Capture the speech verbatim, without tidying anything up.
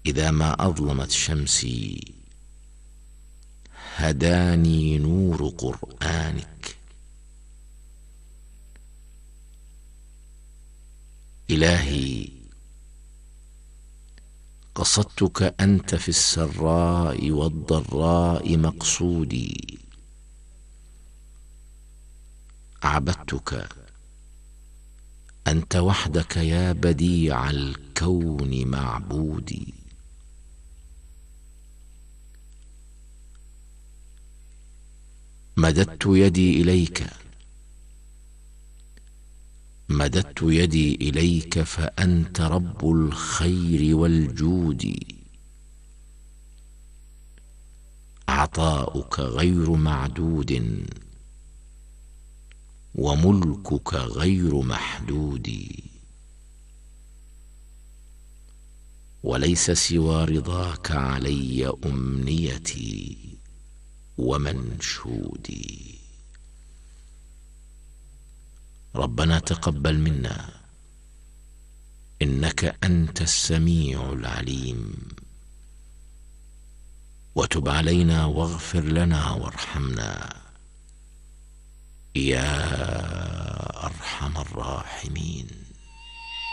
إذا ما أظلمت شمسي هداني نور قرآنك. إلهي قصدتك أنت في السراء والضراء مقصودي، عبدتك أنت وحدك يا بديع الكون معبودي. مددت يدي إليك مددت يدي إليك فأنت رب الخير والجود. عطاؤك غير معدود وملكك غير محدود، وليس سوى رضاك علي أمنيتي ومنشودي. ربنا تقبل منا إنك أنت السميع العليم، وتب علينا واغفر لنا وارحمنا يا أرحم الراحمين.